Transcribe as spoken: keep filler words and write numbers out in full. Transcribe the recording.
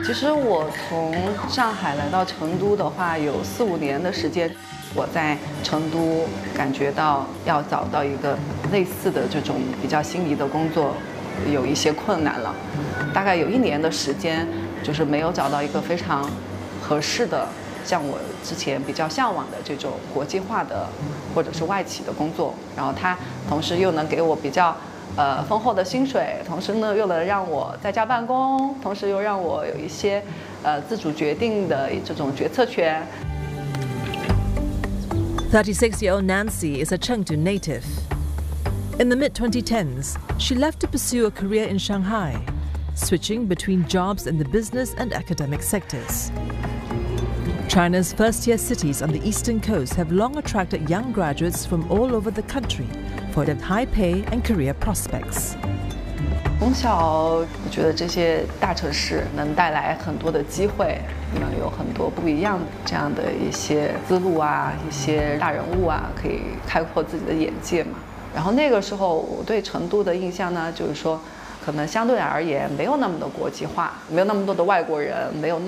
其实我从上海来到成都的话，有四五年的时间。我在成都感觉到要找到一个类似的这种比较心仪的工作，有一些困难了。大概有一年的时间，就是没有找到一个非常合适的，像我之前比较向往的这种国际化的或者是外企的工作。然后它同时又能给我比较呃丰厚的薪水，同时呢又能让我在家办公，同时又让我有一些呃自主决定的这种决策权。 thirty-six-year-old Nancy is a Chengdu native. In the mid twenty tens, she left to pursue a career in Shanghai, switching between jobs in the business and academic sectors. China's first-tier cities on the eastern coast have long attracted young graduates from all over the country for their high pay and career prospects. 从小，我觉得这些大城市能带来很多的机会，能有很多不一样的这样的一些思路啊，一些大人物啊，可以开阔自己的眼界嘛。然后那个时候，我对成都的印象呢，就是说，可能相对而言没有那么的国际化，没有那么多的外国人，没有那。